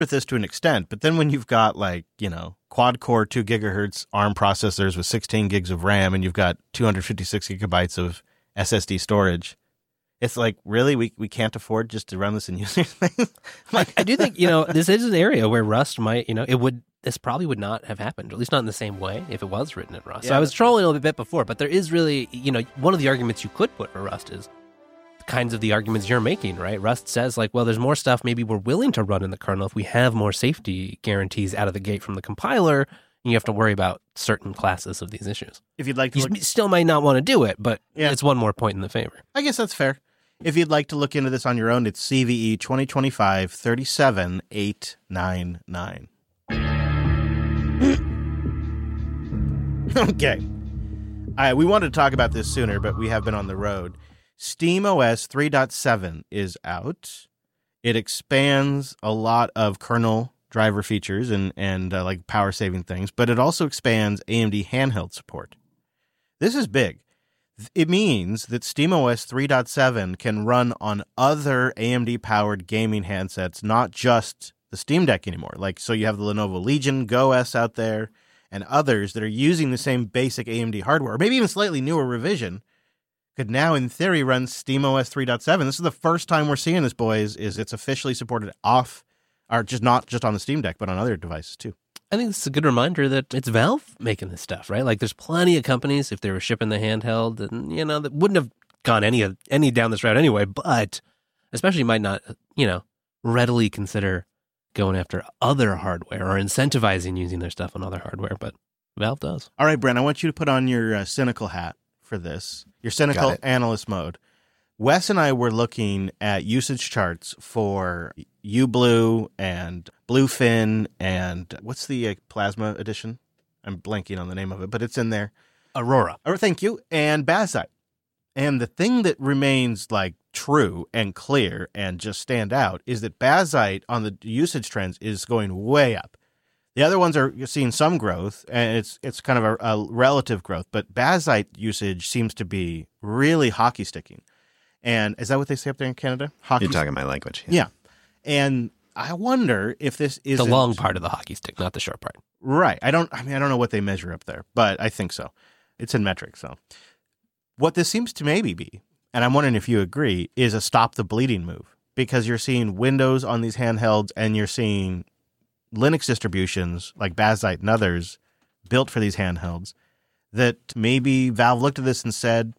with this to an extent, but then when you've got like, quad-core 2 gigahertz ARM processors with 16 gigs of RAM and you've got 256 gigabytes of SSD storage, it's like, really? We can't afford just to run this in user space? I do think, this is an area where Rust might, this probably would not have happened, or at least not in the same way if it was written in Rust. Yeah, so I was trolling a little bit before, but there is really, one of the arguments you could put for Rust is the kinds of the arguments you're making, right? Rust says like, well, there's more stuff maybe we're willing to run in the kernel if we have more safety guarantees out of the gate from the compiler, and you have to worry about certain classes of these issues. If you'd like to You still might not want to do it, but it's one more point in the favor. I guess that's fair. If you'd like to look into this on your own, it's CVE 2025 37899. Okay. We wanted to talk about this sooner, but we have been on the road. SteamOS 3.7 is out. It expands a lot of kernel driver features and like power saving things, but it also expands AMD handheld support. This is big. It means that SteamOS 3.7 can run on other AMD-powered gaming handsets, not just the Steam Deck anymore. So you have the Lenovo Legion Go S out there and others that are using the same basic AMD hardware, or maybe even slightly newer revision, could now, in theory, run SteamOS 3.7. This is the first time we're seeing this, boys, is it's officially supported off, or just not just on the Steam Deck, but on other devices, too. I think this is a good reminder that it's Valve making this stuff, right? Like, there's plenty of companies, if they were shipping the handheld, and, that wouldn't have gone any down this route anyway, but especially might not, readily consider going after other hardware or incentivizing using their stuff on other hardware, but Valve does. All right, Brent, I want you to put on your cynical hat for this, your cynical analyst mode. Wes and I were looking at usage charts for uBlue and Bluefin and what's the Plasma edition? I'm blanking on the name of it, but it's in there. Aurora. Oh, thank you. And Bazzite. And the thing that remains like true and clear and just stand out is that Bazzite on the usage trends is going way up. The other ones are seeing some growth, and it's kind of a relative growth, but Bazzite usage seems to be really hockey sticking. And is that what they say up there in Canada? You're talking my language. Yeah. And I wonder if this is the long part of the hockey stick, not the short part. Right. I don't know what they measure up there, but I think so. It's in metric. So what this seems to maybe be, and I'm wondering if you agree, is a stop the bleeding move, because you're seeing Windows on these handhelds and you're seeing Linux distributions like Bazzite and others built for these handhelds that maybe Valve looked at this and said,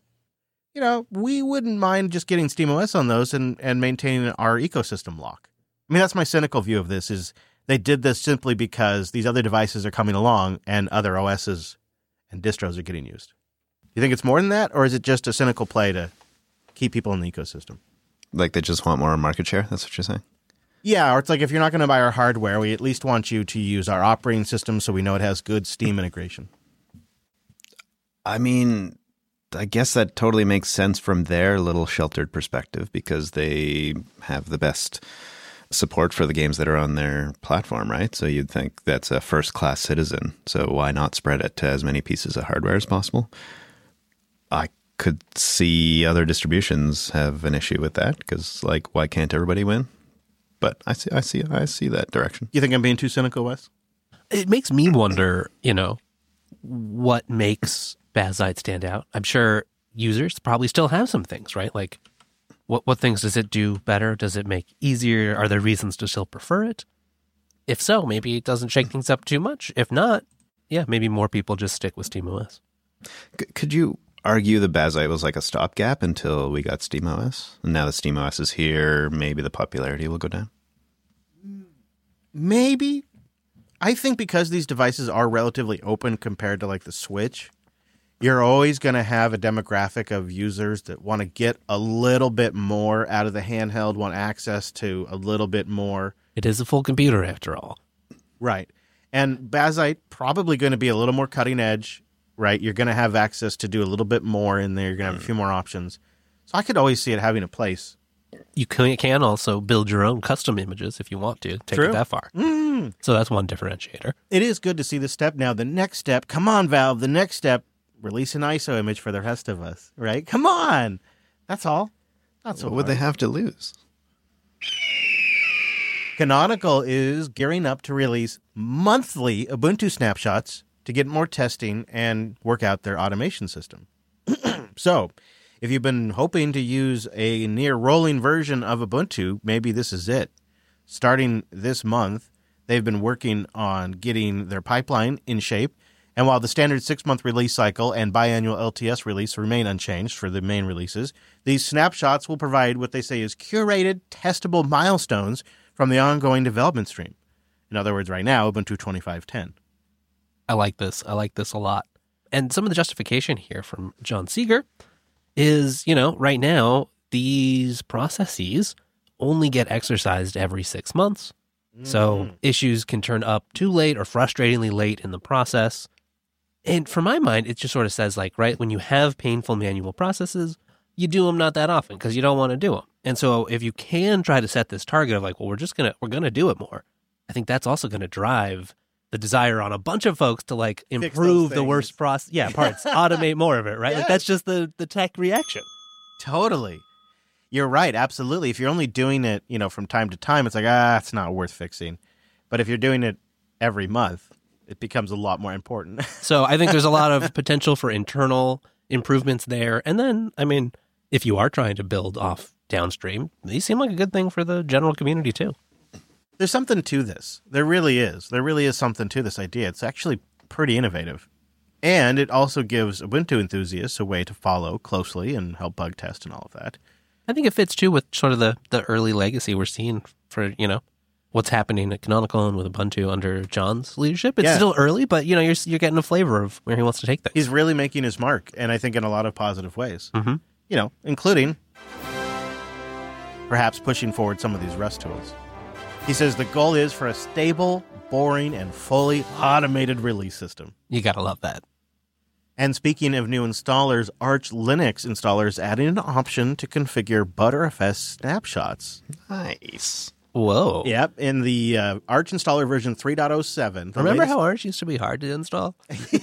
we wouldn't mind just getting SteamOS on those and maintaining our ecosystem lock. I mean, that's my cynical view of this, is they did this simply because these other devices are coming along and other OSs and distros are getting used. You think it's more than that, or is it just a cynical play to keep people in the ecosystem? Like they just want more market share? That's what you're saying? Yeah, or it's like, if you're not going to buy our hardware, we at least want you to use our operating system so we know it has good Steam integration. I mean, I guess that totally makes sense from their little sheltered perspective, because they have the best support for the games that are on their platform, right? So you'd think that's a first-class citizen. So why not spread it to as many pieces of hardware as possible? I could see other distributions have an issue with that, because, like, why can't everybody win? But I see that direction. You think I'm being too cynical, Wes? It makes me wonder, what makes Bazzite stand out. I'm sure users probably still have some things, right? Like, what things does it do better? Does it make easier? Are there reasons to still prefer it? If so, maybe it doesn't shake things up too much. If not, maybe more people just stick with SteamOS. Could you argue the Bazzite was like a stopgap until we got SteamOS? And now that SteamOS is here, maybe the popularity will go down? Maybe. I think because these devices are relatively open compared to like the Switch, you're always going to have a demographic of users that want to get a little bit more out of the handheld, want access to a little bit more. It is a full computer after all. Right. And Bazzite probably going to be a little more cutting edge, right? You're going to have access to do a little bit more in there. You're going to have a few more options. So I could always see it having a place. You can also build your own custom images if you want to. Take it that far. So that's one differentiator. It is good to see this step. Now, the next step, come on, Valve, the next step, release an ISO image for the rest of us, right? Come on. That's all. Not so What would they have to lose? Canonical is gearing up to release monthly Ubuntu snapshots to get more testing and work out their automation system. So, if you've been hoping to use a near rolling version of Ubuntu, maybe this is it. Starting this month, they've been working on getting their pipeline in shape, and while the standard 6-month release cycle and biannual LTS release remain unchanged for the main releases, these snapshots will provide what they say is curated, testable milestones from the ongoing development stream. In other words, right now, Ubuntu 25.10. I like this. I like this a lot. And some of the justification here from John Seeger is, right now, these processes only get exercised every 6 months. So issues can turn up too late or frustratingly late in the process. And for my mind, it just sort of says right, when you have painful manual processes, you do them not that often because you don't want to do them. And so if you can try to set this target of we're going to do it more, I think that's also going to drive the desire on a bunch of folks to improve the worst parts, automate more of it, right? Yes. That's just the tech reaction. Totally. You're right. Absolutely. If you're only doing it, from time to time, it's it's not worth fixing. But if you're doing it every month, it becomes a lot more important. So I think there's a lot of potential for internal improvements there. And then, if you are trying to build off downstream, these seem like a good thing for the general community too. There's something to this. There really is. There really is something to this idea. It's actually pretty innovative. And it also gives Ubuntu enthusiasts a way to follow closely and help bug test and all of that. I think it fits too with sort of the early legacy we're seeing for, what's happening at Canonical and with Ubuntu under John's leadership. It's still early, but you're getting a flavor of where he wants to take things. He's really making his mark, and I think in a lot of positive ways. Mm-hmm. Including perhaps pushing forward some of these Rust tools. He says the goal is for a stable, boring, and fully automated release system. You gotta love that. And speaking of new installers, Arch Linux installers adding an option to configure Btrfs snapshots. Nice. Whoa. Yep, in the Arch installer version 3.07. Remember how Arch used to be hard to install?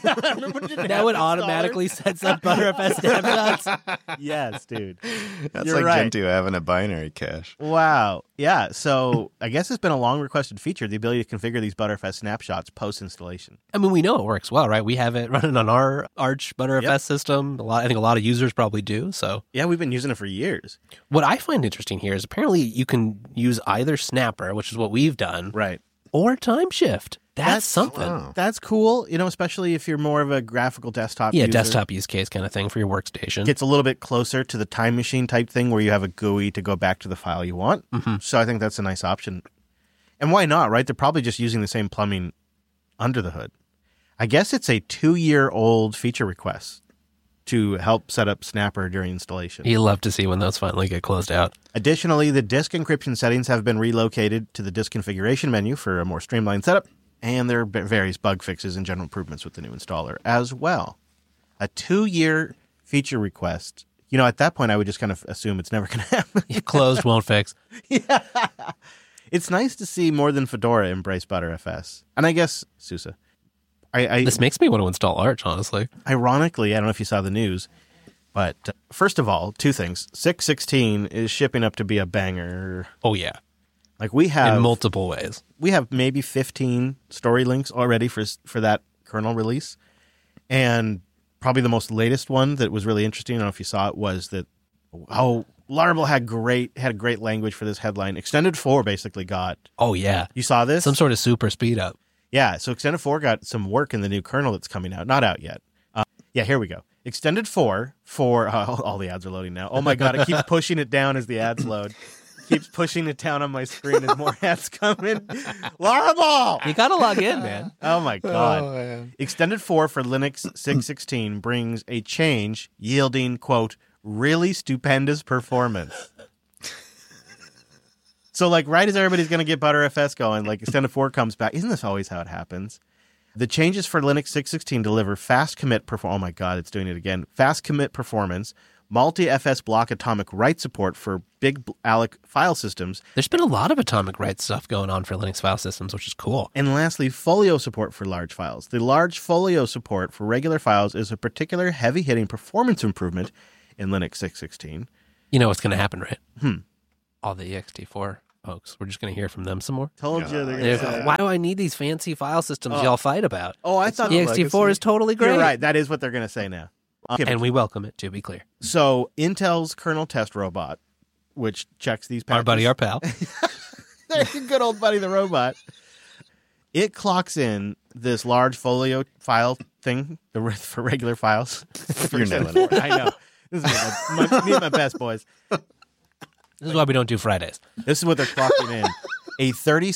Now it automatically sets up Btrfs snapshots. Yes, dude. That's You're like right. Gentoo having a binary cache. Wow. Yeah, so I guess it's been a long requested feature, the ability to configure these Btrfs snapshots post-installation. We know it works well, right? We have it running on our Arch Btrfs system. I think a lot of users probably do. So yeah, we've been using it for years. What I find interesting here is apparently you can use either Snapper, which is what we've done, right, or Timeshift. That's something. Wow. That's cool, especially if you're more of a graphical desktop user. Desktop use case kind of thing for your workstation. Gets a little bit closer to the time machine type thing where you have a GUI to go back to the file you want. Mm-hmm. So I think that's a nice option. And why not, right? They're probably just using the same plumbing under the hood. I guess it's a 2-year-old feature request to help set up Snapper during installation. You love to see when those finally get closed out. Additionally, the disk encryption settings have been relocated to the disk configuration menu for a more streamlined setup, and there are various bug fixes and general improvements with the new installer as well. A 2-year feature request. At that point, I would just kind of assume it's never going to happen. Closed, won't fix. Yeah. It's nice to see more than Fedora embrace Btrfs. And I guess SUSE. This makes me want to install Arch, honestly. Ironically, I don't know if you saw the news, but first of all, 2 things. 6.16 is shipping up to be a banger. Oh, yeah. We have in multiple ways. We have maybe 15 story links already for that kernel release. And probably the most latest one that was really interesting, I don't know if you saw it, was that Laravel had great language for this headline. Extended 4 basically got... Oh, yeah. You saw this? Some sort of super speed up. Yeah, so Extended 4 got some work in the new kernel that's coming out. Not out yet. Here we go. Extended 4 for... all the ads are loading now. Oh my God, it keeps pushing it down as the ads load. Keeps pushing it down on my screen as more ads come in. Laravel! You gotta log in, man. Oh my God. Oh, man. Extended 4 for Linux 6.16 brings a change yielding, quote, really stupendous performance. So right as everybody's going to get Btrfs going, Extended 4 comes back. Isn't this always how it happens? The changes for Linux 6.16 deliver fast commit performance. Oh my God, it's doing it again. Fast commit performance, multi-FS block atomic write support for big ALEC file systems. There's been a lot of atomic write stuff going on for Linux file systems, which is cool. And lastly, folio support for large files. The large folio support for regular files is a particular heavy-hitting performance improvement in Linux 6.16. You know what's going to happen, right? All the ext4 folks. We're just going to hear from them some more. Told you. They're gonna say that. Why do I need these fancy file systems y'all fight about? Oh, I thought The ext4 is totally great. You're right. That is what they're going to say now. Okay, And we welcome it, to be clear. so Intel's kernel test robot, which checks these patches. Our buddy, our pal. Good old buddy, the robot. It clocks in this large folio file thing for regular files. You're nailing it. I know. This is me at my best, boys. This is why we don't do Fridays. This is what they're clocking in. A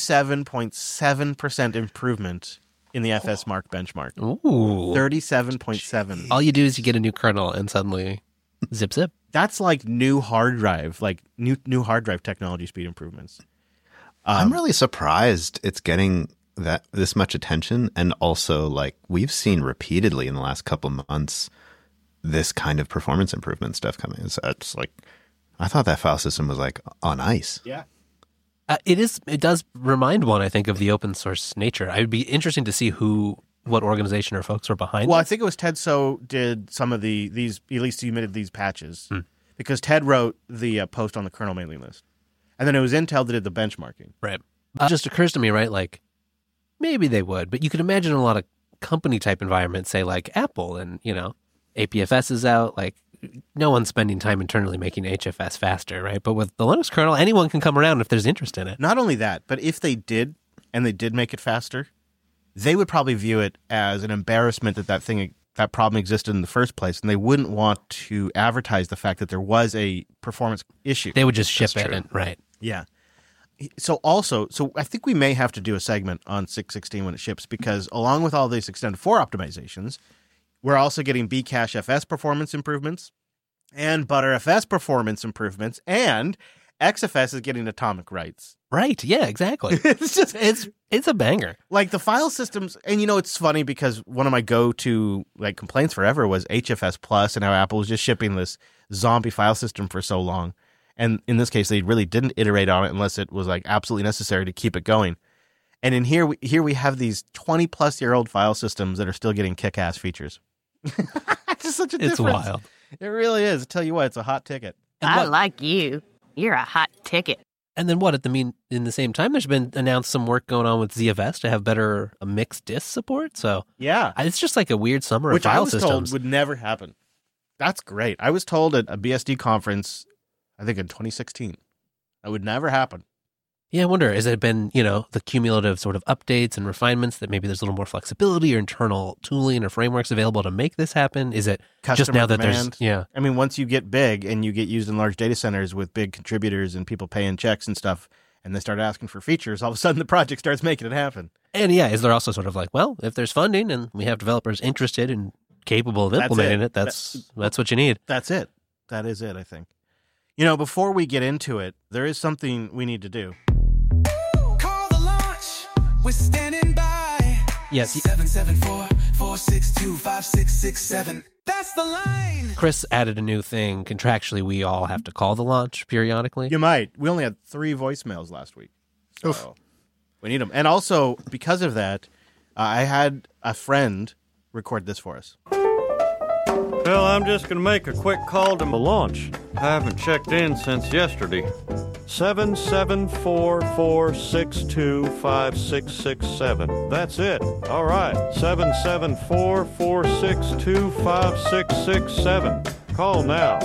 37.7% improvement in the FS Mark benchmark. Ooh. 37.7. All you do is you get a new kernel and suddenly zip. That's like new hard drive, like new hard drive technology speed improvements. I'm really surprised it's getting this much attention, and also like we've seen repeatedly in the last couple of months this kind of performance improvement stuff coming. It's like I thought that file system was like on ice. Yeah. It does remind one, I think, of the open source nature. I'd be interesting to see what organization or folks are behind Well, it. I think it was Ted So did some of these, at least he submitted these patches, because Ted wrote the post on the kernel mailing list. And then it was Intel that did the benchmarking. Right. It just occurs to me, right, like maybe they would, but you could imagine a lot of company type environments, say like Apple and, APFS is out, like no one's spending time internally making HFS faster, right? But with the Linux kernel, anyone can come around if there's interest in it. Not only that, but if they did, and they did make it faster, they would probably view it as an embarrassment that problem existed in the first place, and they wouldn't want to advertise the fact that there was a performance issue. They would just ship That's it, true. right? Yeah. So I think we may have to do a segment on 616 when it ships, because along with all these Extended 4 optimizations, we're also getting Bcache FS performance improvements and Btrfs performance improvements, and XFS is getting atomic writes. Right. Yeah, exactly. it's a banger. Like the file systems, and it's funny because one of my go-to like complaints forever was HFS Plus and how Apple was just shipping this zombie file system for so long. And in this case, they really didn't iterate on it unless it was like absolutely necessary to keep it going. And in here we have these 20-plus-year-old file systems that are still getting kick-ass features. It's just such a difference. It's wild. It really is. I tell you what, it's a hot ticket. And I what- like you. You're a hot ticket. And then in the same time, there's been announced some work going on with ZFS to have better mixed disk support. So Yeah. it's just like a weird summer Which of I file was systems. told would never happen. That's great. I was told at a BSD conference, I think in 2016, that would never happen. Yeah, I wonder, has it been, the cumulative sort of updates and refinements that maybe there's a little more flexibility or internal tooling or frameworks available to make this happen? Is it just Customer now that demand. there's, I mean, once you get big and you get used in large data centers with big contributors and people paying checks and stuff, and they start asking for features, all of a sudden the project starts making it happen. and is there also sort of like, well, if there's funding and we have developers interested and capable of That's implementing it. it, that's what you need. That's it. That is it, I think. Before we get into it, there is something we need to do. Call the launch. We're standing by. Yes, 774-462-5667. That's the line. Chris added a new thing. Contractually, we all have to call the launch periodically. You might. We only had 3 voicemails last week. So we need them. And also, because of that, I had a friend record this for us. Well, I'm just going to make a quick call to my launch. I haven't checked in since yesterday. 774-462-5667. That's it. All right. 774-462-5667. Call now.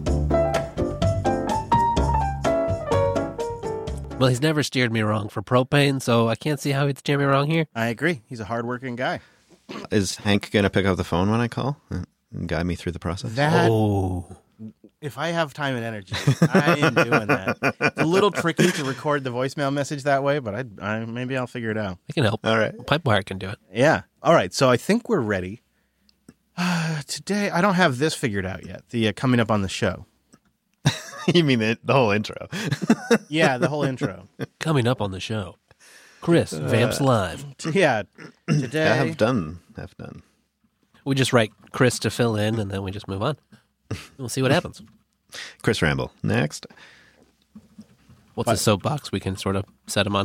Well, he's never steered me wrong for propane, so I can't see how he'd steer me wrong here. I agree. He's a hardworking guy. Is Hank going to pick up the phone when I call and guide me through the process? That, Oh. if I have time and energy, I am doing that. It's a little tricky to record the voicemail message that way, but I maybe I'll figure it out. I can help. All right. Pipewire can do it. Yeah. All right. So I think we're ready. Today, I don't have this figured out yet. The coming up on the show. You mean the whole intro? Yeah, the whole intro. Coming up on the show, Chris Vamps Live. Yeah. Today. I have done. We just write Chris to fill in, and then we just move on. We'll see what happens. Chris Ramble. Next. What's a soapbox we can sort of set him on?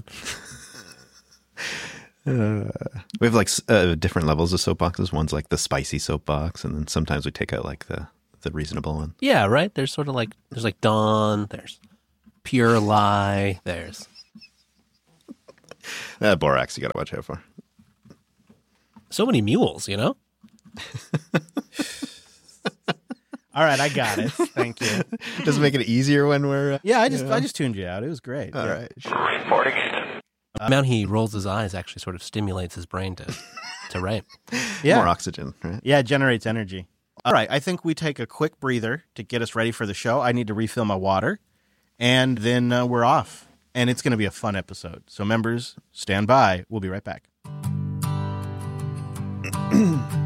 We have like different levels of soapboxes. One's like the spicy soapbox, and then sometimes we take out like the reasonable one. Yeah, right. There's sort of like there's Dawn. There's Pure lie. There's That Borax you got to watch out for. so many mules, you know? All right, I got it. Thank you. Does it make it easier when we're... Yeah, I just tuned you out. It was great. All Yeah. right. The amount he rolls his eyes actually sort of stimulates his brain to write. Yeah. More oxygen, right? Yeah, it generates energy. All right, I think we take a quick breather to get us ready for the show. I need to refill my water, and then we're off. And it's going to be a fun episode. So members, stand by. We'll be right back.